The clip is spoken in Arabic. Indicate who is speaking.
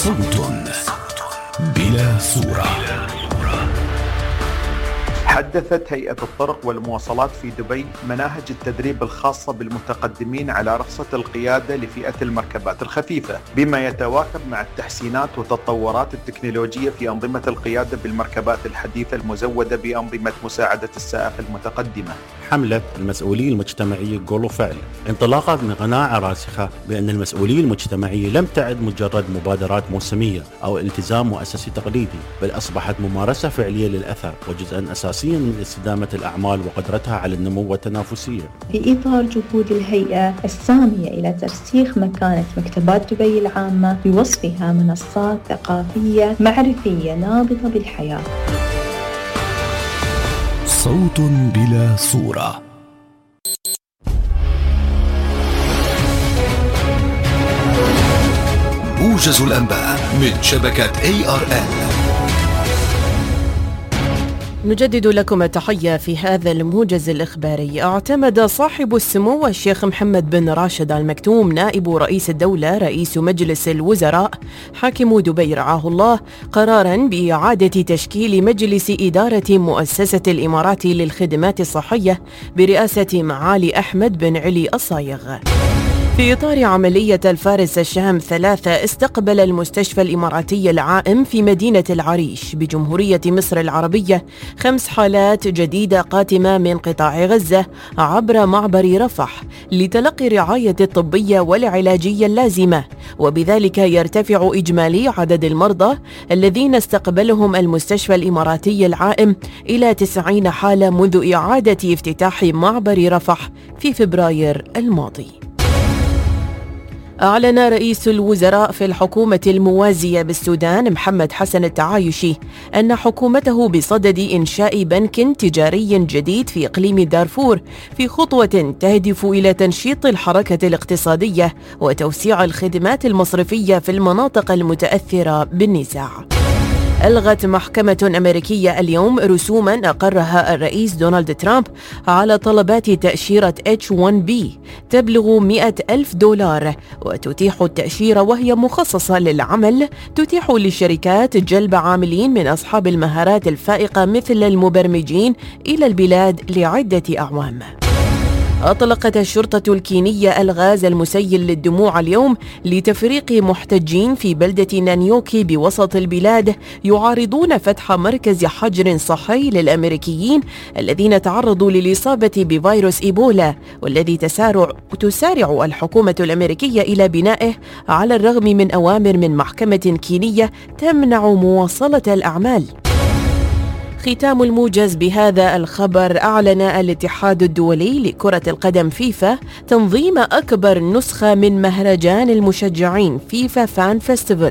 Speaker 1: صوت بلا صورة.
Speaker 2: حدثت هيئة الطرق والمواصلات في دبي مناهج التدريب الخاصة بالمتقدمين على رخصة القيادة لفئة المركبات الخفيفة، بما يتواكب مع التحسينات والتطورات التكنولوجية في أنظمة القيادة بالمركبات الحديثة المزودة بأنظمة مساعدة السائق المتقدمة.
Speaker 3: حملة المسؤولية المجتمعية قول وفعل انطلاقا من قناعة راسخة بأن المسؤولية المجتمعية لم تعد مجرد مبادرات موسمية أو التزام مؤسسي تقليدي، بل أصبحت ممارسة فعلية للأثر وجزءا أساسيا من استدامة الأعمال وقدرتها على النمو والتنافسية.
Speaker 4: في إطار جهود الهيئة السامية إلى ترسيخ مكانة مكتبات دبي العامة بوصفها منصات ثقافية معرفية نابضة بالحياة.
Speaker 1: صوت بلا صورة. موجز الأنباء من شبكة ARN.
Speaker 5: نجدد لكم التحية في هذا الموجز الإخباري. اعتمد صاحب السمو الشيخ محمد بن راشد آل مكتوم نائب رئيس الدولة رئيس مجلس الوزراء حاكم دبي رعاه الله قرارا بإعادة تشكيل مجلس إدارة مؤسسة الإمارات للخدمات الصحية برئاسة معالي أحمد بن علي الصايغ. في إطار عملية الفارس الشام 3 استقبل المستشفى الإماراتي العائم في مدينة العريش بجمهورية مصر العربية 5 حالات جديدة قاتمة من قطاع غزة عبر معبر رفح لتلقي الرعاية الطبية والعلاجية اللازمة، وبذلك يرتفع إجمالي عدد المرضى الذين استقبلهم المستشفى الإماراتي العائم إلى 90 حالة منذ إعادة افتتاح معبر رفح في فبراير الماضي. أعلن رئيس الوزراء في الحكومة الموازية بالسودان محمد حسن التعايشي أن حكومته بصدد إنشاء بنك تجاري جديد في إقليم دارفور في خطوة تهدف إلى تنشيط الحركة الاقتصادية وتوسيع الخدمات المصرفية في المناطق المتأثرة بالنزاع. ألغت محكمة أمريكية اليوم رسوما أقرها الرئيس دونالد ترامب على طلبات تأشيرة H1B تبلغ $100,000 وتتيح التأشيرة وهي مخصصة للعمل، تتيح للشركات جلب عاملين من أصحاب المهارات الفائقة مثل المبرمجين إلى البلاد لعدة أعوام. أطلقت الشرطة الكينية الغاز المسيل للدموع اليوم لتفريق محتجين في بلدة نانيوكي بوسط البلاد يعارضون فتح مركز حجر صحي للأمريكيين الذين تعرضوا للإصابة بفيروس إيبولا، والذي تسارع الحكومة الأمريكية إلى بنائه على الرغم من أوامر من محكمة كينية تمنع مواصلة الأعمال. ختام الموجز بهذا الخبر. أعلن الاتحاد الدولي لكرة القدم فيفا تنظيم أكبر نسخة من مهرجان المشجعين فيفا فان فيستيفال